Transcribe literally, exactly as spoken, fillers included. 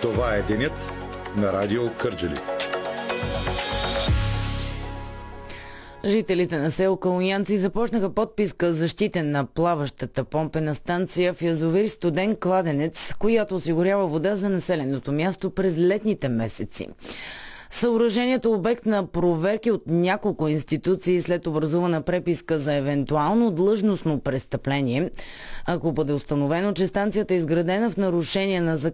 Това е денят на Радио Кърджали. Жителите на село Калоянци започнаха подписка защитен на плаващата помпена станция в язовир Студен кладенец, която осигурява вода за населеното място през летните месеци. Съоръжението е обект на проверки от няколко институции след образувана преписка за евентуално длъжностно престъпление. Ако бъде установено, че станцията е изградена в нарушение на закона,